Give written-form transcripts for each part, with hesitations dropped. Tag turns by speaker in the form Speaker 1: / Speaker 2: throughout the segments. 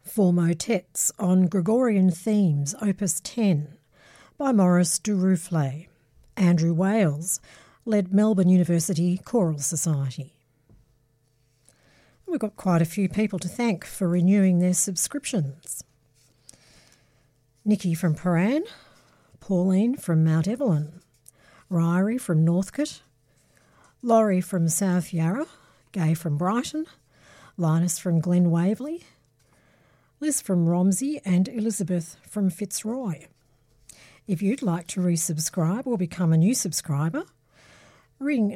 Speaker 1: Four motets on Gregorian themes, Opus 10, by Maurice de Roufflet. Andrew Wales led Melbourne University Choral Society. We've got quite a few people to thank for renewing their subscriptions. Nikki from Paran, Pauline from Mount Evelyn, Ryrie from Northcote, Laurie from South Yarra, Gay from Brighton, Linus from Glen Waverley, Liz from Romsey and Elizabeth from Fitzroy. If you'd like to resubscribe or become a new subscriber, ring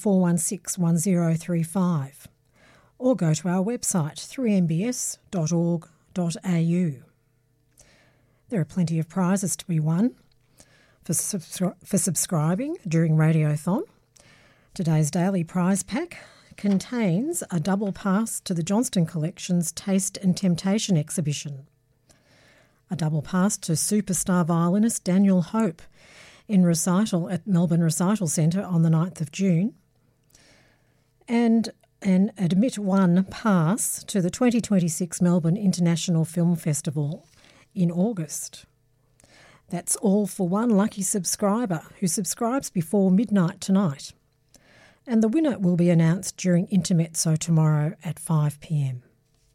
Speaker 1: 94161035 or go to our website 3mbs.org.au. There are plenty of prizes to be won for subscribing during Radiothon. Today's daily prize pack contains a double pass to the Johnston Collection's Taste and Temptation exhibition, a double pass to superstar violinist Daniel Hope in recital at Melbourne Recital Centre on the 9th of June, and an Admit One pass to the 2026 Melbourne International Film Festival in August. That's all for one lucky subscriber who subscribes before midnight tonight. And the winner will be announced during Intermezzo tomorrow at 5 p.m.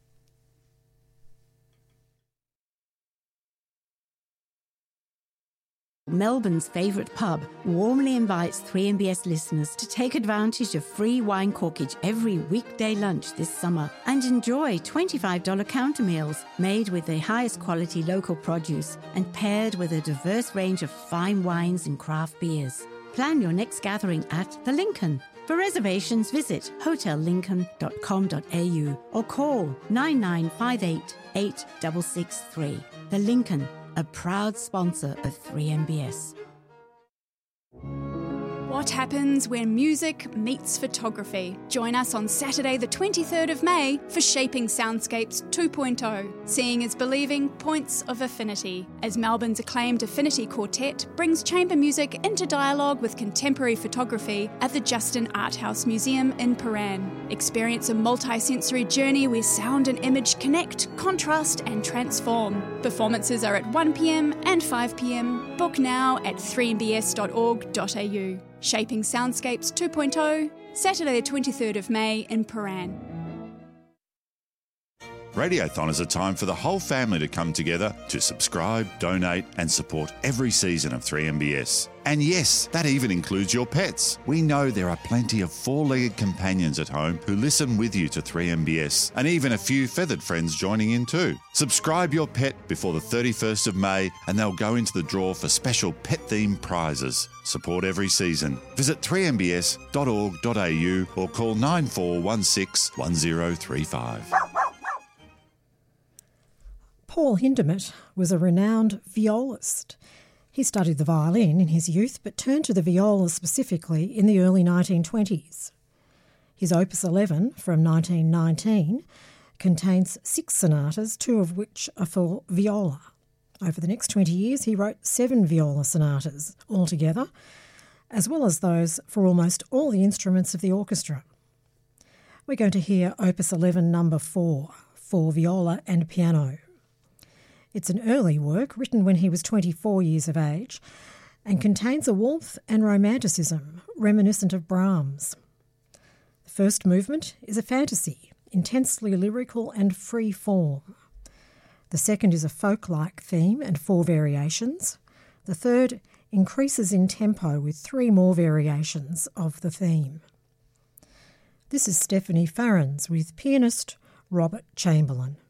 Speaker 2: Melbourne's favourite pub warmly invites 3MBS listeners to take advantage of free wine corkage every weekday lunch this summer and enjoy $25 counter meals made with the highest quality local produce and paired with a diverse range of fine wines and craft beers. Plan your next gathering at The Lincoln. For reservations, visit hotellincoln.com.au or call 9958 8663. The Lincoln, a proud sponsor of 3MBS.
Speaker 3: What happens when music meets photography? Join us on Saturday the 23rd of May for Shaping Soundscapes 2.0, Seeing is Believing Points of Affinity, as Melbourne's acclaimed Affinity Quartet brings chamber music into dialogue with contemporary photography at the Justin Art House Museum in Paran. Experience a multi-sensory journey where sound and image connect, contrast and transform. Performances are at 1pm and 5pm. Book now at 3mbs.org.au. Shaping Soundscapes 2.0, Saturday the 23rd of May in Paran.
Speaker 4: Radiothon is a time for the whole family to come together to subscribe, donate and support every season of 3MBS. And yes, that even includes your pets. We know there are plenty of four-legged companions at home who listen with you to 3MBS, and even a few feathered friends joining in too. Subscribe your pet before the 31st of May and they'll go into the draw for special pet-themed prizes. Support every season. Visit 3mbs.org.au or call 9416 1035.
Speaker 1: Paul Hindemith was a renowned violist. He studied the violin in his youth but turned to the viola specifically in the early 1920s. His Opus 11 from 1919 contains 6 sonatas, 2 of which are for viola. Over the next 20 years he wrote 7 viola sonatas altogether, as well as those for almost all the instruments of the orchestra. We're going to hear Opus 11 number 4 for viola and piano. It's an early work written when he was 24 years of age and contains a warmth and romanticism reminiscent of Brahms. The first movement is a fantasy, intensely lyrical and free form. The second is a folk-like theme and 4 variations. The third increases in tempo with 3 more variations of the theme. This is Stephanie Farrens with pianist Robert Chamberlain.